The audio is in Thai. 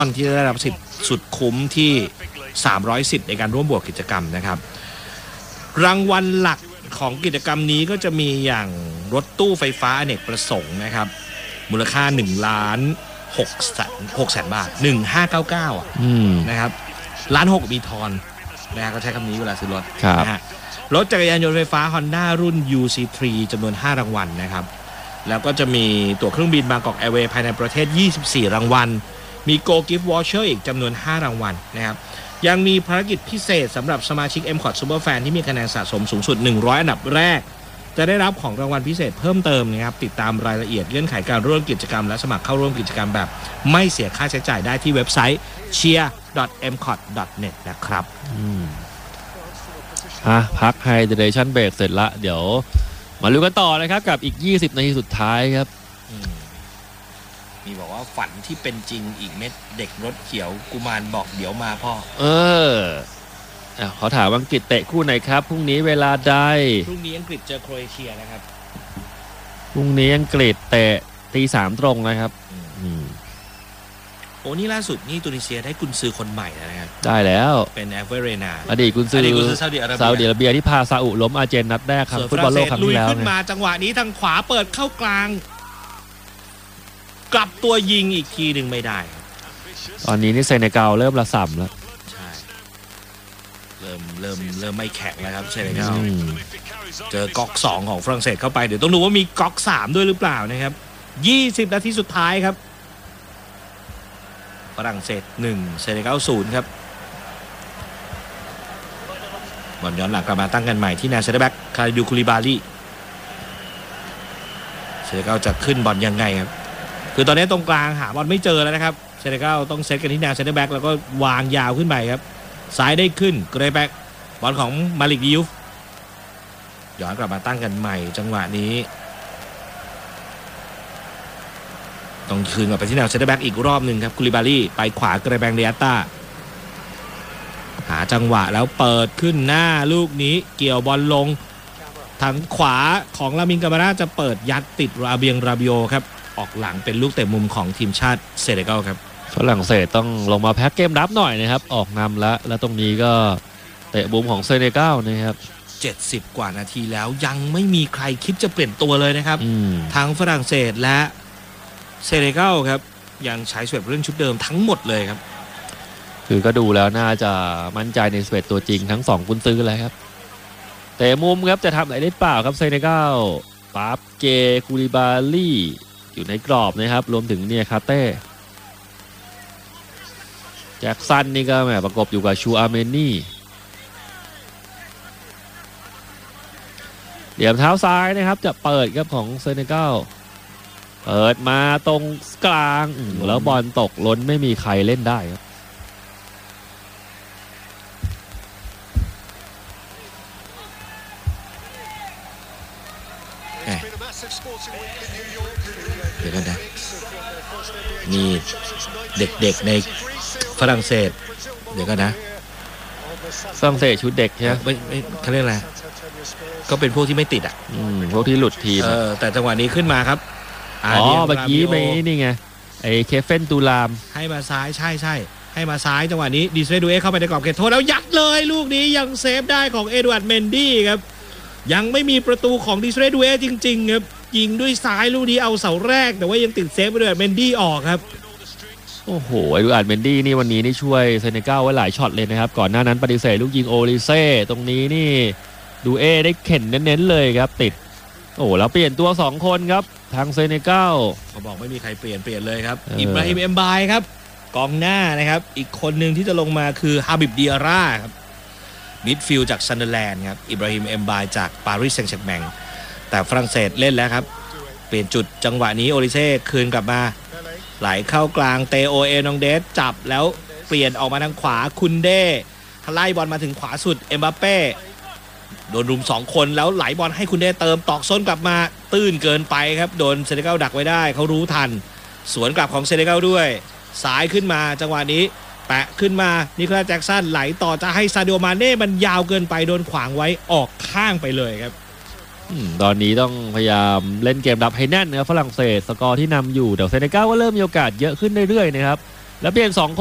ที่ได้รับสิทธิ์สุดคุ้มที่300 สิทธิ์ในการร่วมบวกกิจกรรมนะครับรางวัลหลักของกิจกรรมนี้ก็จะมีอย่างรถตู้ไฟฟ้าอเนกประสงค์นะครับมูลค่า1,600,000 บาท1599นะครับ1,600,000มีทอนนะฮะก็ใช้คำนี้เวลาซื้อรถนะฮะรถจักรยานยนต์ไฟฟ้า Honda รุ่น UC3 จำนวน5รางวัลนะครับแล้วก็จะมีตั๋วเครื่องบินบางกอกแอร์เวย์ภายในประเทศ24รางวัลมี Go Gift Voucher อีกจำนวน5รางวัลนะครับยังมีภารกิจพิเศษสำหรับสมาชิก MCOT Superfan ที่มีคะแนนสะสมสูงสุด100อันดับแรกจะได้รับของรางวัลพิเศษเพิ่มเติมนะครับติดตามรายละเอียดเงื่อนไขการร่วมกิจกรรมและสมัครเข้าร่วมกิจกรรมแบบไม่เสียค่าใช้จ่ายได้ที่เว็บไซต์ cheer.mcot.net นะครับพักไฮเดรชั่นเบรกเสร็จละเดี๋ยวมาลุ้นกันต่อนะครับกับอีก20นาทีสุดท้ายครับมีบอกว่าฝันที่เป็นจริงอีกเม็ดเด็กรถเขียวกุมารบอกเดี๋ยวมาพ่อเขาถามอังกฤษเตะคู่ไหนครับพรุ่งนี้เวลาใดพรุ่งนี้อังกฤษเจอโครเอเชียนะครับพรุ่งนี้อังกฤษเตะตี3ตรงนะครับโอ้นี่ล่าสุดนี่ตุนิเซียได้กุนซือคนใหม่นะครับได้แล้วเป็นแอฟเวเรนาอดีตกุนซือซาอุดิอาระเบียที่พาซาอุล้มอาร์เจนนัดแรกครับฟุตบอลโลกครั้งที่แล้วลุยขึ้นมาจังหวะนี้ทางขวาเปิดเข้ากลางกลับตัวยิงอีกทีหนึ่งไม่ได้ตอนนี้นี่เซเนกัลเริ่มระส่ำแล้วใช่เริ่มไม่แข็งแล้วครับเซเนกัลเจอก๊อก2ของฝรั่งเศสเข้าไปเดี๋ยวต้องดูว่ามีก๊อก3ด้วยหรือเปล่านะครับ20นาทีสุดท้ายครับฝรั่งเศส1เซเนกัล0ครับบอลย้อนหลังกลับมาตั้งกันใหม่ที่แนวเซนเตอร์แบ็กคาริดูคูลิบาลีเซเนกัลจะขึ้นบอลยังไงครับคือตอนนี้ตรงกลางหาบอลไม่เจอแล้วนะครับเซเนกัลต้องเซตกันที่แนวเซนเตอร์แบ็กแล้วก็วางยาวขึ้นไปครับซ้ายได้ขึ้นเกรย์แบ็กบอลของมาลิกดิยูฟย้อนกลับมาตั้งกันใหม่จังหวะนี้ต้องคืนกลับไปที่แนวเซนเตอร์แบ็กอีกรอบหนึ่งครับคูลิบาลีไปขวาเกรย์แบ็กเรียต้าหาจังหวะแล้วเปิดขึ้นหน้าลูกนี้เกี่ยวบอลลงทางขวาของลามินกามาราจะเปิดยัดติดราเบียงราบิโอครับออกหลังเป็นลูกเตะมุมของทีมชาติเซเนกัลครับฝรั่งเศสต้องลงมาแพ็คเกมรับหน่อยนะครับออกนำแล้วตรงนี้ก็เตะมุมของเซเนกัลนะครับ 70กว่านาทีแล้วยังไม่มีใครคิดจะเปลี่ยนตัวเลยนะครับทั้งฝรั่งเศสและเซเนกัลครับยังใช้11ผู้เล่นชุดเดิมทั้งหมดเลยครับคือก็ดูแล้วน่าจะมั่นใจใน11ตัวจริงทั้ง2กุนซือเลยครับเตะมุมครับจะทำอะไรได้เปล่าครับเซเนกัลปาบเกคูลิบาลีอยู่ในกรอบนะครับรวมถึงเนี่ยคาเต้แจ็คสันนี่ก็แหมประกบอยู่กับชูอาเมนี่เหลี่ยมเท้าซ้ายนะครับจะเปิดครับของเซเนกัลเปิดมาตรงกลางแล้วบอลตกล้นไม่มีใครเล่นได้ครับเดี๋ยวกันนะนี่เด็กๆในฝรั่งเศสเดี๋ยวกันนะฝรั่งเศสชุดเด็กใช่ไหมไม่เขาเรียกอะไรก็เป็นพวกที่ไม่ติดพวกที่หลุดทีมแต่จังหวะนี้ขึ้นมาครับเมื่อกี้ไม่นี่ไงไอ้เคฟเฟนตูลามให้มาซ้ายใช่ให้มาซ้ายจังหวะนี้ดิสเรดูเอเข้าไปในกรอบเขตโทษแล้วยัดเลยลูกนี้ยังเซฟได้ของเอ็ดวาร์ดเมนดี้ครับยังไม่มีประตูของดิสเรดูเอจริงๆครับยิงด้วยซ้ายลูกนี้เอาเสาแรกแต่ว่ายังติดเซฟไปด้วยเมนดี้ออกครับโอ้โหเอ็ดวาร์ดเมนดี้นี่วันนี้นี่ช่วยเซเนกัลไว้หลายช็อตเลยนะครับก่อนหน้านั้นปฏิเสธลูกยิงโอลิเซ่ตรงนี้นี่ดูเอได้เข็นเน้นๆเลยครับติดโอ้แล้วเปลี่ยนตัว2คนครับทางเซเนกัลเขาบอกไม่มีใครเปลี่ยนเลยครับอิบราฮิมเอมบายครับกองหน้านะครับอีกคนหนึ่งที่จะลงมาคือฮาบิบดิอาร่าครับมิดฟิลด์จากซันเดอร์แลนด์ครับอิบราฮิมเอมบายจากปารีสแซงต์แชร์แมงแต่ฝรั่งเศสเล่นแล้วครับเปลี่ยนจุดจังหวะนี้โอลิเซ่คืนกลับมาไหลเข้ากลางเตโอเอนองเดสจับแล้วเปลี่ยนออกมาทางขวาคุนเด้ไล่บอลมาถึงขวาสุดเอ็มบัปเป้โดนรุม2คนแล้วไหลบอลให้คุณเด้เติมตอกส้นกลับมาตื้นเกินไปครับโดนเซเนกัลดักไว้ได้เขารู้ทันสวนกลับของเซเนกัลด้วยสายขึ้นมาจังหวะนี้แปะขึ้นมานิโคลัสแจ็คสันไหลต่อจะให้ซาดิโอมาเน่มันยาวเกินไปโดนขวางไว้ออกข้างไปเลยครับตอนนี้ต้องพยายามเล่นเกมรับให้แน่นนะครับฝรั่งเศสสกอร์ที่นำอยู่เดี๋ยวเซเนกัลก็เริ่มมีโอกาสเยอะขึ้นเรื่อยๆนะครับแล้วเปลี่ยน2